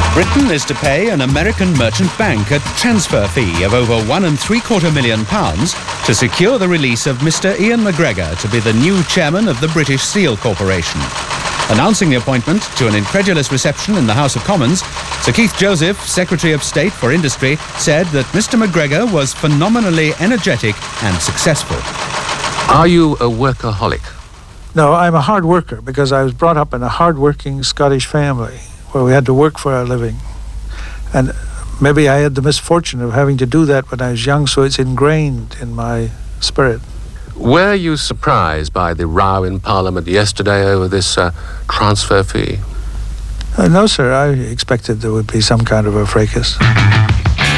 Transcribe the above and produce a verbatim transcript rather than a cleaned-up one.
Britain is to pay an American merchant bank a transfer fee of over one and three quarter million pounds to secure the release of Mister Ian McGregor to be the new chairman of the British Steel Corporation. Announcing the appointment to an incredulous reception in the House of Commons, Sir Keith Joseph, Secretary of State for Industry, said that Mister McGregor was phenomenally energetic and successful. Are you a workaholic? No, I'm a hard worker because I was brought up in a hard-working Scottish family where we had to work for our living. And maybe I had the misfortune of having to do that when I was young, so it's ingrained in my spirit. Were you surprised by the row in Parliament yesterday over this uh, transfer fee? Uh, no, sir. I expected there would be some kind of a fracas.